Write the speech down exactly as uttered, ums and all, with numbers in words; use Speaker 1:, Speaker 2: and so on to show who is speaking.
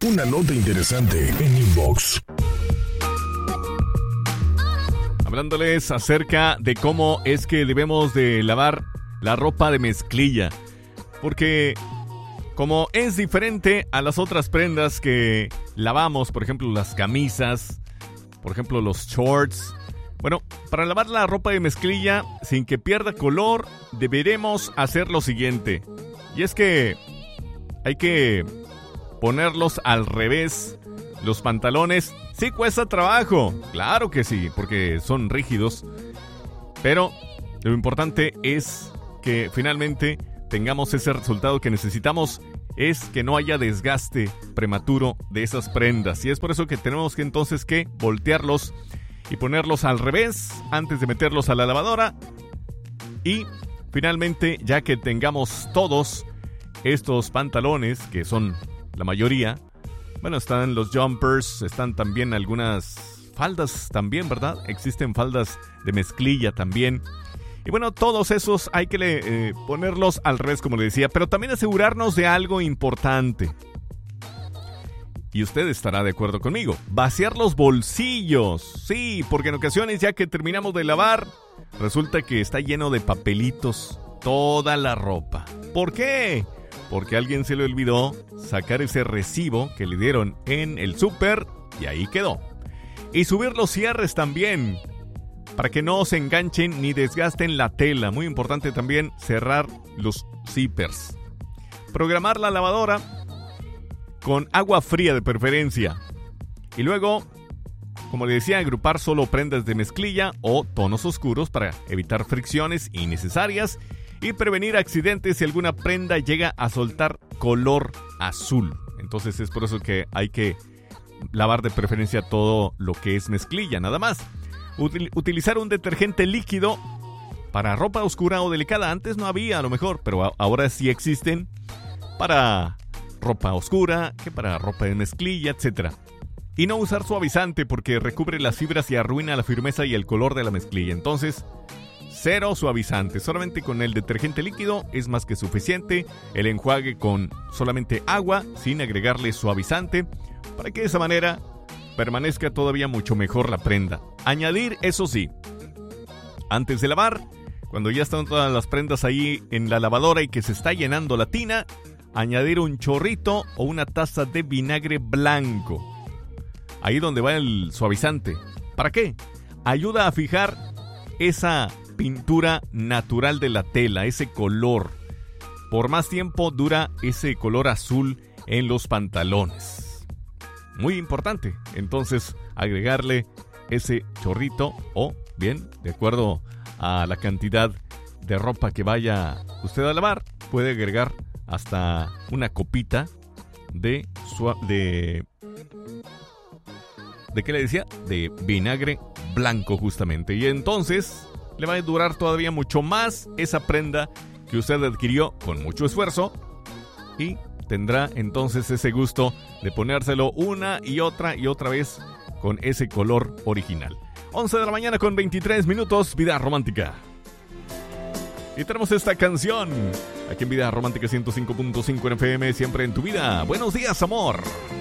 Speaker 1: una nota interesante en Inbox.
Speaker 2: Hablándoles acerca de cómo es que debemos de lavar la ropa de mezclilla. Porque como es diferente a las otras prendas que lavamos, por ejemplo las camisas, por ejemplo los shorts. Bueno, para lavar la ropa de mezclilla sin que pierda color, deberemos hacer lo siguiente. Y es que hay que ponerlos al revés. Los pantalones sí cuesta trabajo, claro que sí, porque son rígidos. Pero lo importante es que finalmente tengamos ese resultado que necesitamos, es que no haya desgaste prematuro de esas prendas. Y es por eso que tenemos que entonces que voltearlos y ponerlos al revés antes de meterlos a la lavadora. Y finalmente, ya que tengamos todos estos pantalones, que son la mayoría, bueno, están los jumpers, están también algunas faldas también, ¿verdad? Existen faldas de mezclilla también. Y bueno, todos esos hay que eh, ponerlos al revés, como le decía, pero también asegurarnos de algo importante. Y usted estará de acuerdo conmigo. Vaciar los bolsillos. Sí, porque en ocasiones ya que terminamos de lavar, resulta que está lleno de papelitos toda la ropa. ¿Por qué? Porque a alguien se le olvidó sacar ese recibo que le dieron en el súper y ahí quedó. Y subir los cierres también, para que no se enganchen ni desgasten la tela. Muy importante también cerrar los zippers. Programar la lavadora con agua fría de preferencia. Y luego, como le decía, agrupar solo prendas de mezclilla o tonos oscuros para evitar fricciones innecesarias y prevenir accidentes si alguna prenda llega a soltar color azul. Entonces es por eso que hay que lavar de preferencia todo lo que es mezclilla, nada más. Util- utilizar un detergente líquido para ropa oscura o delicada. Antes no había, a lo mejor, pero a- ahora sí existen para ropa oscura, que para ropa de mezclilla, etcétera. Y no usar suavizante porque recubre las fibras y arruina la firmeza y el color de la mezclilla. Entonces, cero suavizante, solamente con el detergente líquido es más que suficiente. El enjuague con solamente agua, sin agregarle suavizante, para que de esa manera permanezca todavía mucho mejor la prenda. Añadir, eso sí, antes de lavar, cuando ya están todas las prendas ahí en la lavadora y que se está llenando la tina, añadir un chorrito o una taza de vinagre blanco. Ahí donde va el suavizante. ¿Para qué? Ayuda a fijar esa pintura natural de la tela, ese color. Por más tiempo dura ese color azul en los pantalones. Muy importante. Entonces, agregarle ese chorrito o, bien, de acuerdo a la cantidad de ropa que vaya usted a lavar, puede agregar hasta una copita de sua- de ¿de qué le decía? De vinagre blanco justamente. Y entonces le va a durar todavía mucho más esa prenda que usted adquirió con mucho esfuerzo y tendrá entonces ese gusto de ponérselo una y otra y otra vez con ese color original. once de la mañana con veintitrés minutos, Vida Romántica. Y tenemos esta canción aquí en Vida Romántica ciento cinco punto cinco en F M, siempre en tu vida. Buenos días, amor.